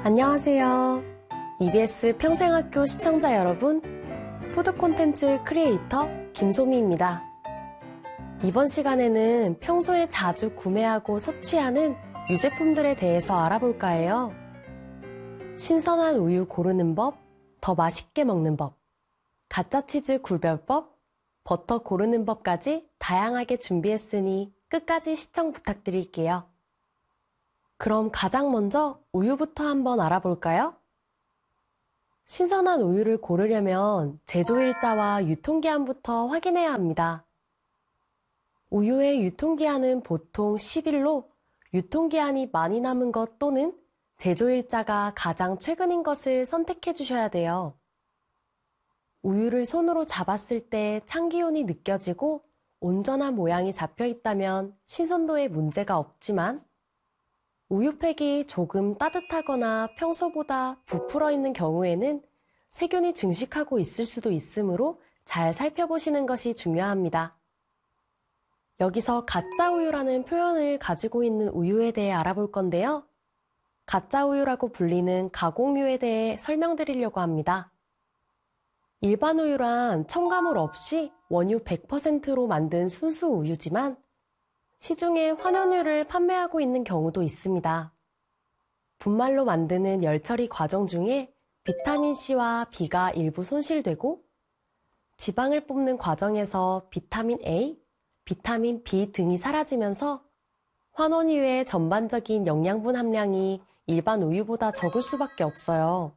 안녕하세요. EBS 평생학교 시청자 여러분, 푸드 콘텐츠 크리에이터 김소미입니다. 이번 시간에는 평소에 자주 구매하고 섭취하는 유제품들에 대해서 알아볼까 해요. 신선한 우유 고르는 법, 더 맛있게 먹는 법, 가짜 치즈 구별법, 버터 고르는 법까지 다양하게 준비했으니 끝까지 시청 부탁드릴게요. 그럼 가장 먼저 우유부터 한번 알아볼까요? 신선한 우유를 고르려면 제조일자와 유통기한부터 확인해야 합니다. 우유의 유통기한은 보통 10일로 유통기한이 많이 남은 것 또는 제조일자가 가장 최근인 것을 선택해 주셔야 돼요. 우유를 손으로 잡았을 때 찬기온이 느껴지고 온전한 모양이 잡혀 있다면 신선도에 문제가 없지만 우유팩이 조금 따뜻하거나 평소보다 부풀어 있는 경우에는 세균이 증식하고 있을 수도 있으므로 잘 살펴보시는 것이 중요합니다. 여기서 가짜 우유라는 표현을 가지고 있는 우유에 대해 알아볼 건데요. 가짜 우유라고 불리는 가공유에 대해 설명드리려고 합니다. 일반 우유란 첨가물 없이 원유 100%로 만든 순수 우유지만 시중에 환원유를 판매하고 있는 경우도 있습니다. 분말로 만드는 열처리 과정 중에 비타민C와 B가 일부 손실되고 지방을 뽑는 과정에서 비타민 A, 비타민 B 등이 사라지면서 환원유의 전반적인 영양분 함량이 일반 우유보다 적을 수밖에 없어요.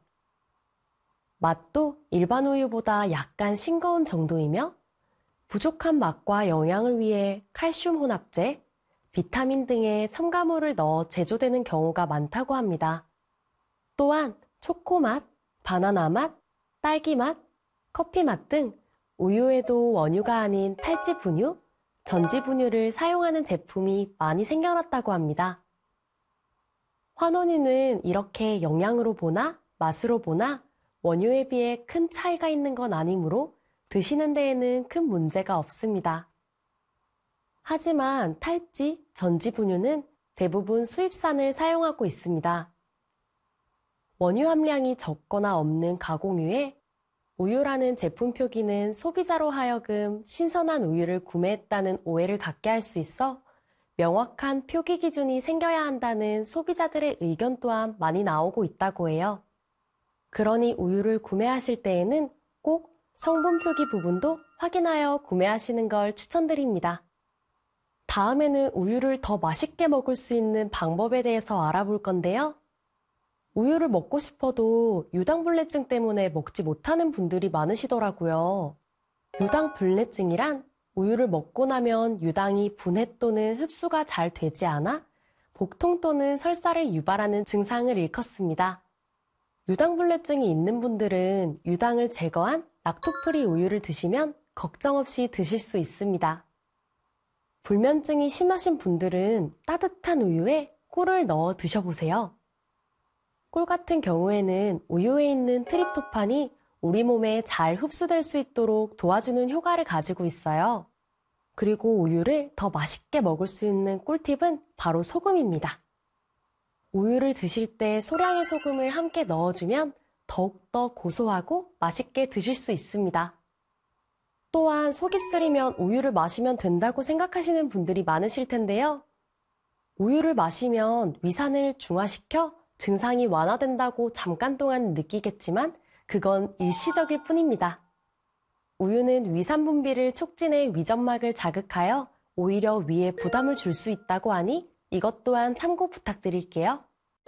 맛도 일반 우유보다 약간 싱거운 정도이며 부족한 맛과 영양을 위해 칼슘 혼합제, 비타민 등의 첨가물을 넣어 제조되는 경우가 많다고 합니다. 또한 초코맛, 바나나 맛, 딸기 맛, 커피 맛 등 우유에도 원유가 아닌 탈지 분유, 전지 분유를 사용하는 제품이 많이 생겨났다고 합니다. 환원유는 이렇게 영양으로 보나 맛으로 보나 원유에 비해 큰 차이가 있는 건 아니므로 드시는 데에는 큰 문제가 없습니다. 하지만 탈지, 전지 분유는 대부분 수입산을 사용하고 있습니다. 원유 함량이 적거나 없는 가공유에 우유라는 제품 표기는 소비자로 하여금 신선한 우유를 구매했다는 오해를 갖게 할 수 있어 명확한 표기 기준이 생겨야 한다는 소비자들의 의견 또한 많이 나오고 있다고 해요. 그러니 우유를 구매하실 때에는 꼭 성분 표기 부분도 확인하여 구매하시는 걸 추천드립니다. 다음에는 우유를 더 맛있게 먹을 수 있는 방법에 대해서 알아볼 건데요. 우유를 먹고 싶어도 유당불내증 때문에 먹지 못하는 분들이 많으시더라고요. 유당불내증이란 우유를 먹고 나면 유당이 분해 또는 흡수가 잘 되지 않아 복통 또는 설사를 유발하는 증상을 일컫습니다. 유당불내증이 있는 분들은 유당을 제거한 락토프리 우유를 드시면 걱정 없이 드실 수 있습니다. 불면증이 심하신 분들은 따뜻한 우유에 꿀을 넣어 드셔보세요. 꿀 같은 경우에는 우유에 있는 트립토판이 우리 몸에 잘 흡수될 수 있도록 도와주는 효과를 가지고 있어요. 그리고 우유를 더 맛있게 먹을 수 있는 꿀팁은 바로 소금입니다. 우유를 드실 때 소량의 소금을 함께 넣어주면 더욱더 고소하고 맛있게 드실 수 있습니다. 또한 속이 쓰리면 우유를 마시면 된다고 생각하시는 분들이 많으실 텐데요. 우유를 마시면 위산을 중화시켜 증상이 완화된다고 잠깐 동안 느끼겠지만 그건 일시적일 뿐입니다. 우유는 위산 분비를 촉진해 위점막을 자극하여 오히려 위에 부담을 줄 수 있다고 하니 이것 또한 참고 부탁드릴게요.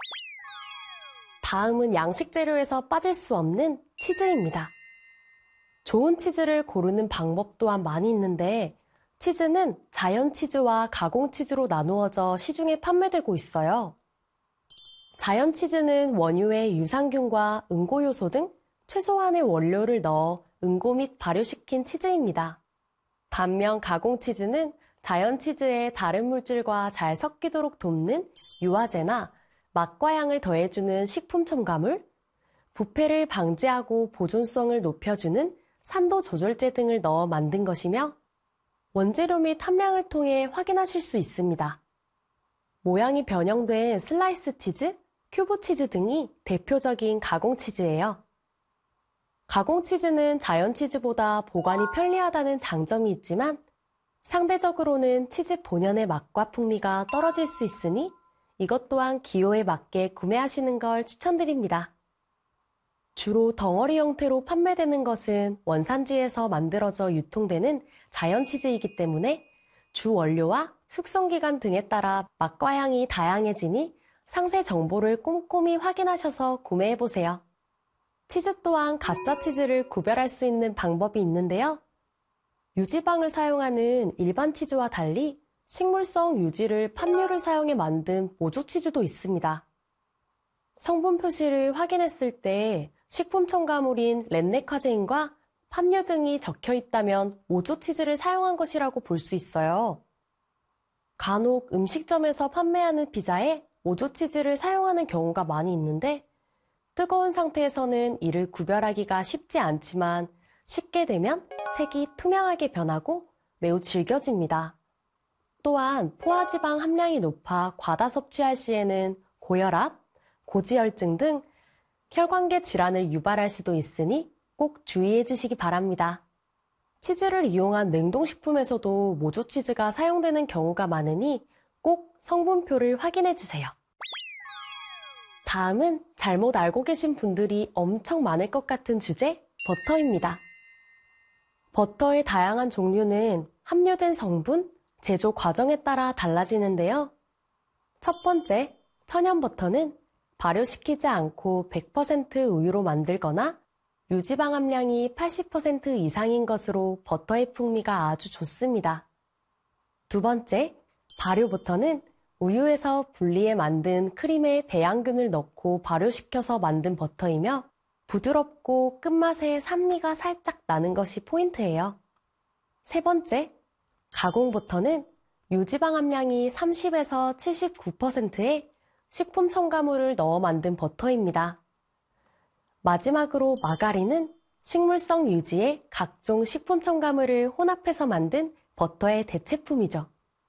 다음은 양식 재료에서 빠질 수 없는 치즈입니다. 좋은 치즈를 고르는 방법 또한 많이 있는데 치즈는 자연 치즈와 가공 치즈로 나누어져 시중에 판매되고 있어요. 자연 치즈는 원유에 유산균과 응고 요소 등 최소한의 원료를 넣어 응고 및 발효시킨 치즈입니다. 반면 가공 치즈는 자연 치즈의 다른 물질과 잘 섞이도록 돕는 유화제나 맛과 향을 더해주는 식품 첨가물, 부패를 방지하고 보존성을 높여주는 산도 조절제 등을 넣어 만든 것이며 원재료 및 함량을 통해 확인하실 수 있습니다. 모양이 변형된 슬라이스 치즈, 큐브치즈 등이 대표적인 가공치즈예요. 가공치즈는 자연치즈보다 보관이 편리하다는 장점이 있지만 상대적으로는 치즈 본연의 맛과 풍미가 떨어질 수 있으니 이것 또한 기호에 맞게 구매하시는 걸 추천드립니다. 주로 덩어리 형태로 판매되는 것은 원산지에서 만들어져 유통되는 자연치즈이기 때문에 주 원료와 숙성기간 등에 따라 맛과 향이 다양해지니 상세 정보를 꼼꼼히 확인하셔서 구매해보세요. 치즈 또한 가짜 치즈를 구별할 수 있는 방법이 있는데요. 유지방을 사용하는 일반 치즈와 달리 식물성 유지를 팜유를 사용해 만든 모조치즈도 있습니다. 성분 표시를 확인했을 때 식품 첨가물인 렌네카제인과 팜유 등이 적혀 있다면 모조치즈를 사용한 것이라고 볼 수 있어요. 간혹 음식점에서 판매하는 피자에 모조치즈를 사용하는 경우가 많이 있는데 뜨거운 상태에서는 이를 구별하기가 쉽지 않지만 식게 되면 색이 투명하게 변하고 매우 질겨집니다. 또한 포화지방 함량이 높아 과다 섭취할 시에는 고혈압, 고지혈증 등 혈관계 질환을 유발할 수도 있으니 꼭 주의해 주시기 바랍니다. 치즈를 이용한 냉동식품에서도 모조치즈가 사용되는 경우가 많으니 꼭 성분표를 확인해 주세요. 다음은 잘못 알고 계신 분들이 엄청 많을 것 같은 주제, 버터입니다. 버터의 다양한 종류는 함유된 성분, 제조 과정에 따라 달라지는데요. 첫 번째, 천연버터는 발효시키지 않고 100% 우유로 만들거나 유지방 함량이 80% 이상인 것으로 버터의 풍미가 아주 좋습니다. 두 번째, 발효버터는 우유에서 분리해 만든 크림에 배양균을 넣고 발효시켜서 만든 버터이며 부드럽고 끝맛에 산미가 살짝 나는 것이 포인트예요. 세 번째, 가공버터는 유지방 함량이 30에서 79%의 식품 첨가물을 넣어 만든 버터입니다. 마지막으로 마가린은 식물성 유지에 각종 식품 첨가물을 혼합해서 만든 버터의 대체품이죠.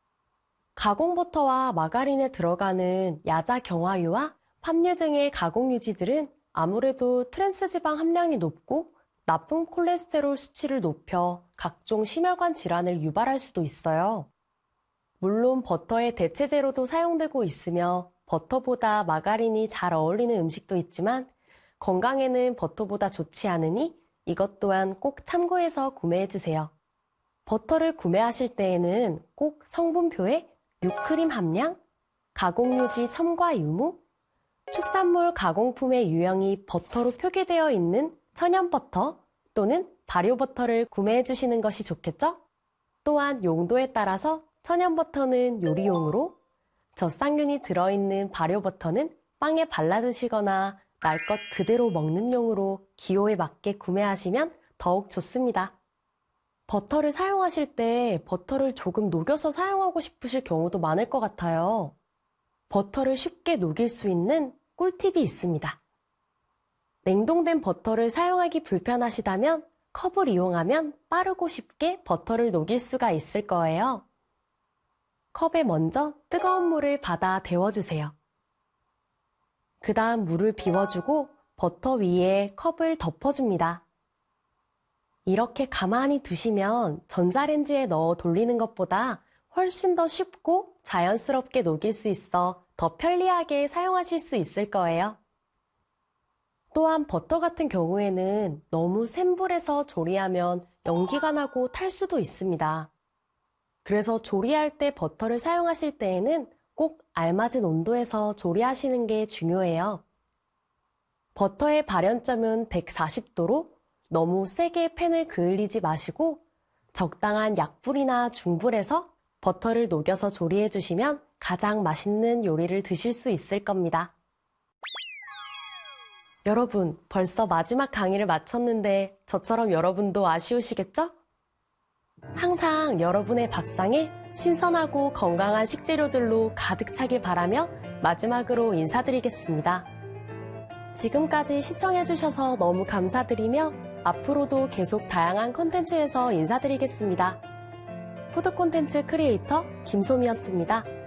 가공버터와 마가린에 들어가는 야자 경화유와 팜유 등의 가공유지들은 아무래도 트랜스지방 함량이 높고 나쁜 콜레스테롤 수치를 높여 각종 심혈관 질환을 유발할 수도 있어요. 물론 버터의 대체재로도 사용되고 있으며 버터보다 마가린이 잘 어울리는 음식도 있지만 건강에는 버터보다 좋지 않으니 이것 또한 꼭 참고해서 구매해주세요. 버터를 구매하실 때에는 꼭 성분표에 유크림 함량, 가공유지 첨가 유무, 축산물 가공품의 유형이 버터로 표기되어 있는 천연버터 또는 발효버터를 구매해 주시는 것이 좋겠죠? 또한 용도에 따라서 천연버터는 요리용으로, 젖상균이 들어있는 발효버터는 빵에 발라 드시거나 날 것 그대로 먹는 용으로 기호에 맞게 구매하시면 더욱 좋습니다. 버터를 사용하실 때 버터를 조금 녹여서 사용하고 싶으실 경우도 많을 것 같아요. 버터를 쉽게 녹일 수 있는 꿀팁이 있습니다. 냉동된 버터를 사용하기 불편하시다면 컵을 이용하면 빠르고 쉽게 버터를 녹일 수가 있을 거예요. 컵에 먼저 뜨거운 물을 받아 데워주세요. 그 다음 물을 비워주고 버터 위에 컵을 덮어줍니다. 이렇게 가만히 두시면 전자레인지에 넣어 돌리는 것보다 훨씬 더 쉽고 자연스럽게 녹일 수 있어 더 편리하게 사용하실 수 있을 거예요. 또한 버터 같은 경우에는 너무 센 불에서 조리하면 연기가 나고 탈 수도 있습니다. 그래서 조리할 때 버터를 사용하실 때에는 꼭 알맞은 온도에서 조리하시는 게 중요해요. 버터의 발연점은 140도로 너무 세게 팬을 그을리지 마시고 적당한 약불이나 중불에서 버터를 녹여서 조리해 주시면 가장 맛있는 요리를 드실 수 있을 겁니다. 여러분, 벌써 마지막 강의를 마쳤는데 저처럼 여러분도 아쉬우시겠죠? 항상 여러분의 밥상에 신선하고 건강한 식재료들로 가득 차길 바라며 마지막으로 인사드리겠습니다. 지금까지 시청해주셔서 너무 감사드리며 앞으로도 계속 다양한 콘텐츠에서 인사드리겠습니다. 푸드 콘텐츠 크리에이터 김소미였습니다.